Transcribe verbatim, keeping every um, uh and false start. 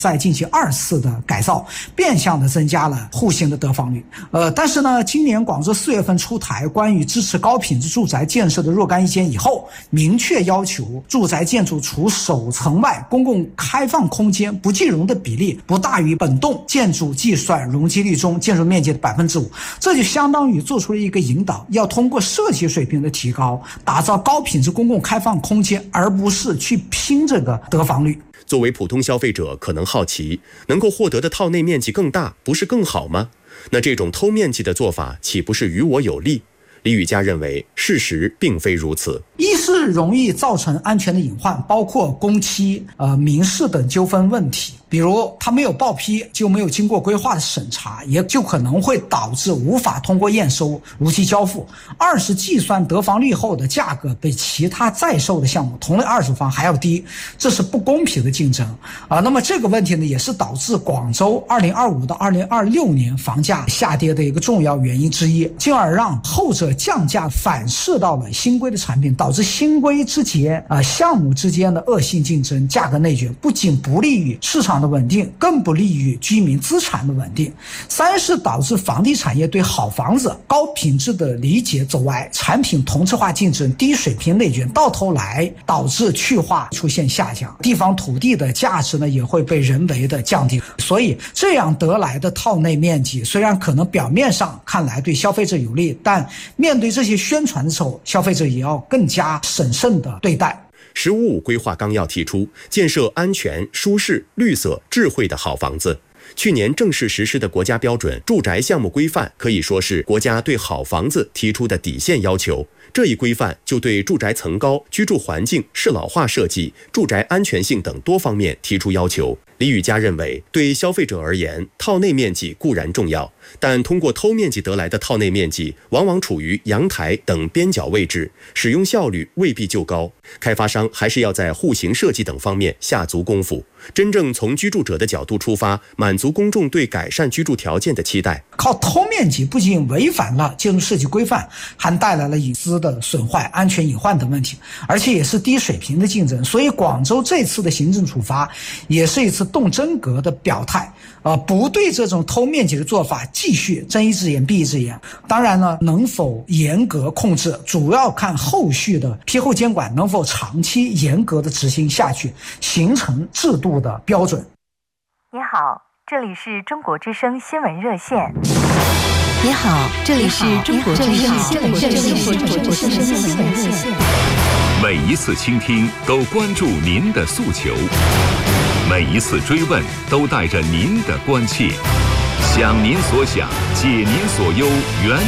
再进行二次的改造，变相的增加了户型的得房率。呃，但是呢，今年广州四月份出台关于支持高品质住宅建设的若干意见以后，明确要求住宅建筑除首层外，公共开放空间不计容的比例不大于本栋建筑计算容积率中建筑面积的百分之五，这就相当于做出了一个引导，要通过设计水平的提高，打造高品质公共开放空间，而不是去拼这个得房率。 作为普通消费者可能好奇，能够获得的套内面积更大，不是更好吗？那这种偷面积的做法岂不是于我有利？李宇嘉认为，事实并非如此。 一是容易造成安全的隐患，包括工期、呃民事等纠纷问题，比如他没有报批，就没有经过规划的审查，也就可能会导致无法通过验收、如期交付。二是计算得房率后的价格比其他在售的项目同类二手房还要低，这是不公平的竞争啊。那么这个问题呢，也是导致广州二零二五到二零二六年房价下跌的一个重要原因之一，进而让后者降价反噬到了新规的产品，导致新规之间啊、呃、项目之间的恶性竞争、价格内卷，不仅不利于市场的稳定，更不利于居民资产的稳定。三是导致房地产业对好房子、高品质的理解走歪，产品同质化竞争、低水平内卷，到头来导致去化出现下降，地方土地的价值呢也会被人为的降低。所以这样得来的套内面积，虽然可能表面上看来对消费者有利，但面对这些宣传的时候，消费者也要更加审慎的对待。 十五五规划纲要提出，建设安全、舒适、绿色、智慧的好房子。去年正式实施的国家标准住宅项目规范，可以说是国家对好房子提出的底线要求。这一规范就对住宅层高、居住环境、适老化设计、住宅安全性等多方面提出要求。李宇嘉认为，对消费者而言，套内面积固然重要，但通过偷面积得来的套内面积往往处于阳台等边角位置，使用效率未必就高。开发商还是要在户型设计等方面下足功夫，真正从居住者的角度出发，满足公众对改善居住条件的期待。 靠偷面积不仅违反了建筑设计规范，还带来了隐私的损坏、安全隐患等问题，而且也是低水平的竞争。所以广州这次的行政处罚也是一次动真格的表态，呃，不对这种偷面积的做法继续睁一只眼闭一只眼。当然呢，能否严格控制，主要看后续的批后监管能否长期严格的执行下去，形成制度的标准。 你好，这里是中国之声新闻热线。 你好，这里是中国之声新闻热线。 每一次倾听都关注您的诉求，每一次追问都带着您的关切，想您所想，解您所忧，圆